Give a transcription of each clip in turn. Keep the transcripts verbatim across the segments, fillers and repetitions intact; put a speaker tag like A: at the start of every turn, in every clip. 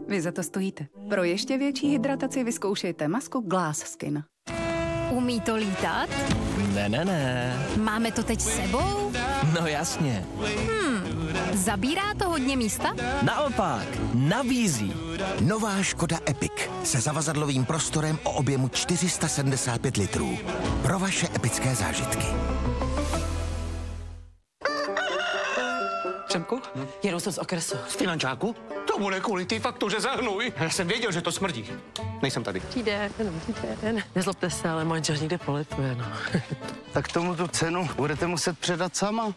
A: Vy za to stojíte. Pro ještě větší hydrataci vyzkoušejte masku Glass Skin.
B: Umí to lítat?
C: Ne, ne, ne.
B: Máme to teď s sebou?
C: No jasně.
B: Hmm, zabírá to hodně místa?
C: Naopak, nabízí.
D: Nová Škoda Epic se zavazadlovým prostorem o objemu čtyři sta sedmdesát pět litrů. Pro vaše epické zážitky.
E: Přemku?
F: Hm? Jenom jsem z okresu.
E: Z finančáku? Tomu nekvůli ty faktuře zahnůj. Já jsem věděl, že to smrdí. Nejsem tady.
F: Přijde, přijde. Nezlobte se, ale manžel někde polituje, no.
G: Tak tomu tu cenu budete muset předat sama.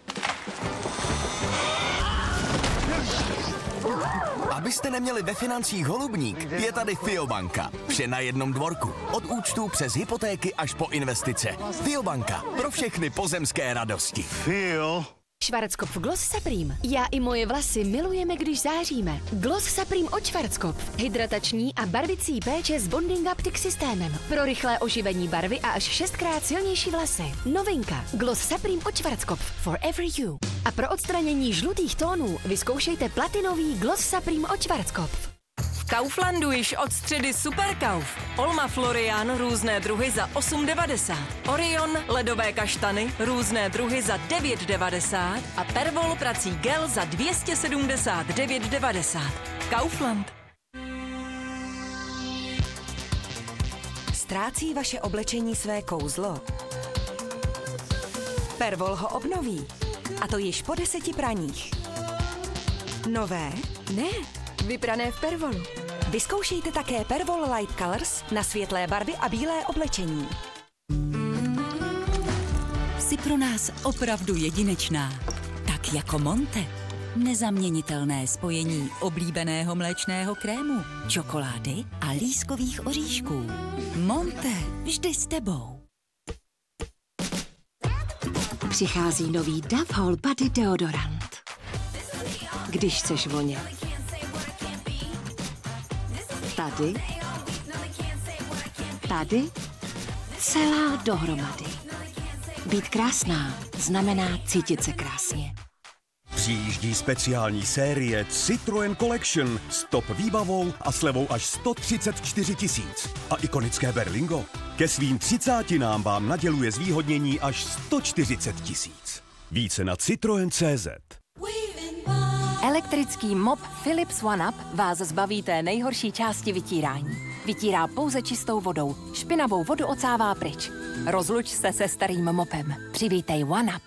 D: Abyste neměli ve financích holubník, je tady Fiobanka. Vše na jednom dvorku. Od účtů přes hypotéky až po investice. Fiobanka. Pro všechny pozemské radosti.
G: Fio.
H: Schwarzkopf Gloss Supreme. Já i moje vlasy milujeme, když záříme. Gloss Supreme od Schwarzkopf. Hydratační a barvicí péče s Bonding Optic systémem. Pro rychlé oživení barvy a až šestkrát silnější vlasy. Novinka. Gloss Supreme od Schwarzkopf. Forever you. A pro odstranění žlutých tónů vyzkoušejte platinový Gloss Supreme od Schwarzkopf.
I: V Kauflandu již od středy Superkauf. Olma Florian různé druhy za osm devadesát. Orion ledové kaštany různé druhy za devět devadesát a Pervol prací gel za dvě stě sedmdesát devět devadesát. Kaufland.
J: Ztrácí vaše oblečení své kouzlo? Pervol ho obnoví. A to již po deseti praních. Nové?
H: Ne, vyprané v Pervolu.
J: Vyzkoušejte také Pervol Light Colors na světlé barvy a bílé oblečení.
K: Jsi pro nás opravdu jedinečná. Tak jako Monte. Nezaměnitelné spojení oblíbeného mléčného krému, čokolády a lískových oříšků. Monte, vždy s tebou.
H: Přichází nový Dove Whole Body deodorant. Když chceš vonět. Tady. Tady. Celá dohromady. Být krásná znamená cítit se krásně.
L: Přijíždí speciální série Citroën Collection s top výbavou a slevou až sto třicet čtyři tisíc. A ikonické Berlingo ke svým třicátinám vám naděluje zvýhodnění až sto čtyřicet tisíc. Více na citroen tečka cé zet.
H: Elektrický mop Philips OneUp vás zbaví té nejhorší části vytírání. Vytírá pouze čistou vodou. Špinavou vodu ocává pryč. Rozluč se se starým mopem. Přivítej OneUp.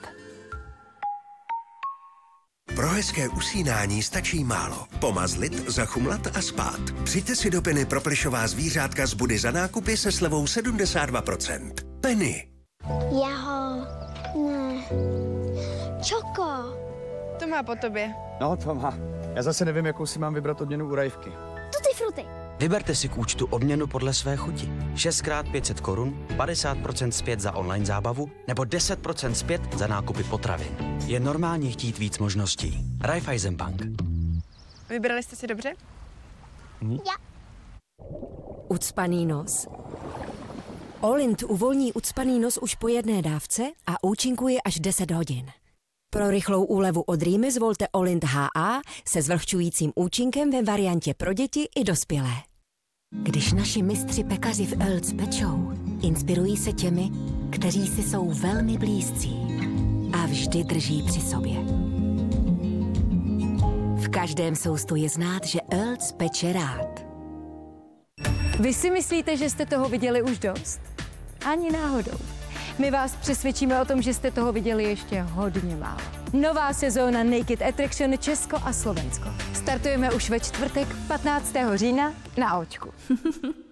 M: Pro hezké usínání stačí málo. Pomazlit, zachumlat a spát. Přijďte si do Penny pro plišová zvířátka z Budy za nákupy se slevou sedmdesát dva procent. Penny.
N: Jaho. Ne. Čoko.
O: To má po tobě.
P: No, to má. Já zase nevím, jakou si mám vybrat odměnu u Rajvky.
N: Tutti frutti.
Q: Vyberte si k účtu odměnu podle své chuti. šest krát pět set korun, padesát procent zpět za online zábavu nebo deset procent zpět za nákupy potravin. Je normálně chtít víc možností. Raiffeisenbank.
O: Vybrali jste si dobře?
N: Hm? Já.
H: Ucpaný nos. Olint uvolní ucpaný nos už po jedné dávce a účinkuje až deset hodin. Pro rychlou úlevu od rýmy zvolte Olint H A se zvlhčujícím účinkem ve variantě pro děti i dospělé. Když naši mistři pekaři v Earls pečou, inspirují se těmi, kteří si jsou velmi blízcí a vždy drží při sobě. V každém soustu je znát, že Earls peče rád.
R: Vy si myslíte, že jste toho viděli už dost? Ani náhodou. My vás přesvědčíme o tom, že jste toho viděli ještě hodně málo. Nová sezóna Naked Attraction Česko a Slovensko. Startujeme už ve čtvrtek patnáctého října na Očku.